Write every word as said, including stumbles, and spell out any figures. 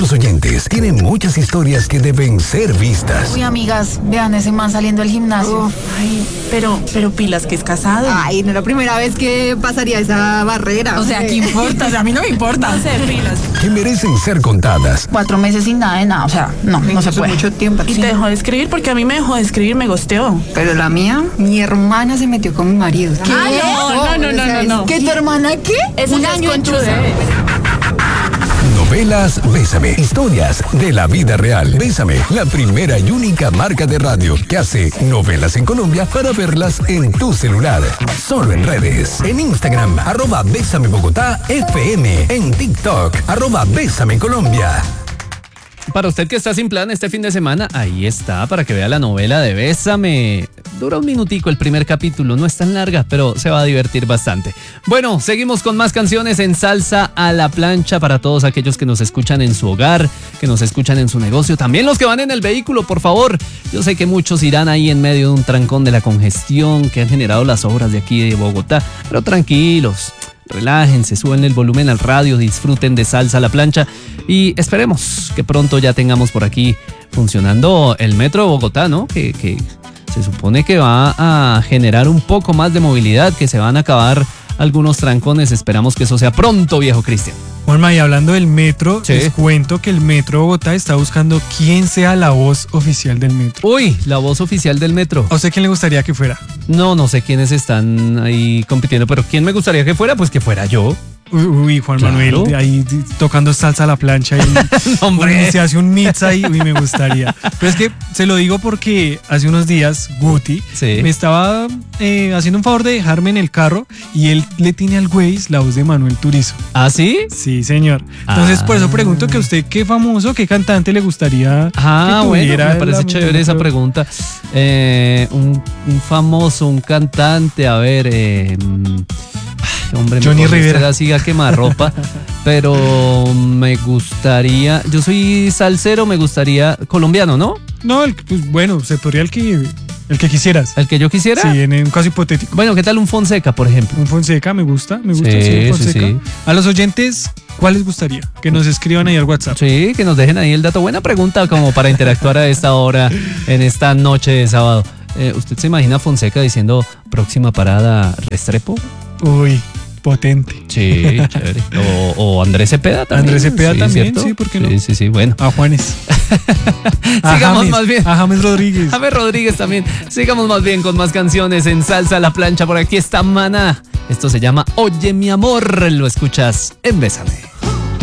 tus oyentes tienen muchas historias que deben ser vistas. Uy, amigas, vean ese man saliendo del gimnasio. Uf, ay, pero, pero pilas que es casado. Ay, no es la primera vez que pasaría esa barrera. O sea, ¿qué importa? O sea, a mí no me importa. No sé, pilas. Que merecen ser contadas. Cuatro meses sin nada de nada, o sea, no, no se puede. Mucho tiempo. Y te dejó de escribir porque a mí me dejó de escribir, me gosteó. Pero la mía, mi hermana se metió con mi marido. ¿Qué? Ah, no, no, no, no, no. ¿Qué, tu hermana qué? Eso Un ya es año conchuda. entonces. Novelas Bésame. Historias de la vida real. Bésame, la primera y única marca de radio que hace novelas en Colombia para verlas en tu celular. Solo en redes. En Instagram, arroba Bésame Bogotá F M. En TikTok, arroba Bésame Colombia. Para usted que está sin plan este fin de semana, ahí está, para que vea la novela de Bésame. Dura un minutico el primer capítulo, no es tan larga, pero se va a divertir bastante. Bueno, seguimos con más canciones en Salsa a la Plancha para todos aquellos que nos escuchan en su hogar, que nos escuchan en su negocio, también los que van en el vehículo, por favor. Yo sé que muchos irán ahí en medio de un trancón de la congestión que han generado las obras de aquí de Bogotá, pero tranquilos. Relájense, suben el volumen al radio, disfruten de Salsa a la Plancha y esperemos que pronto ya tengamos por aquí funcionando el metro de Bogotá, ¿no? Que, que se supone que va a generar un poco más de movilidad, que se van a acabar algunos trancones. Esperamos que eso sea pronto, viejo Cristian. Juanma, y hablando del metro, Sí. les cuento que el Metro de Bogotá está buscando quién sea la voz oficial del metro. Uy, la voz oficial del metro. ¿A usted quién le gustaría que fuera? No, no sé quiénes están ahí compitiendo, pero ¿quién me gustaría que fuera? Pues que fuera yo. Uy, uy, Juan Claro. Manuel, ahí di- tocando salsa a la plancha y Hombre. uy, se hace un mix ahí, uy, me gustaría. Pero es que se lo digo porque hace unos días Guti Sí. me estaba eh, haciendo un favor de dejarme en el carro y él le tiene al Waze la voz de Manuel Turizo. ¿Ah, sí? Sí, señor. Entonces, por eso Ah. pregunto que a usted qué famoso, qué cantante le gustaría Ah, que bueno, tuviera me parece la- chévere esa pregunta. Eh, un, un famoso, un cantante, a ver, eh, mm, ay, hombre, me Johnny coge Rivera. usted así a quemarropa, pero me gustaría, yo soy salsero, me gustaría, colombiano, ¿no? No, el, pues, bueno, se podría el que, el que quisieras. ¿El que yo quisiera? Sí, en un caso hipotético. Bueno, ¿qué tal un Fonseca, por ejemplo? Un Fonseca, me gusta, me gusta, Sí, sí, sí, Fonseca. sí. A los oyentes, ¿cuál les gustaría? Que nos escriban ahí al WhatsApp. Sí, que nos dejen ahí el dato. Buena pregunta como para interactuar a esta hora, en esta noche de sábado. Eh, ¿Usted se imagina a Fonseca diciendo próxima parada Restrepo? Uy, potente. Sí, chévere. O, o Andrés Cepeda también. Andrés Cepeda Sí, también, ¿cierto? sí, ¿por qué no? Sí, sí, sí, bueno. A Juanes. A Sigamos James, más bien. A James Rodríguez. James Rodríguez también. Sigamos más bien con más canciones en Salsa a la Plancha. Por aquí está Maná. Esto se llama Oye mi amor. Lo escuchas en Bésame.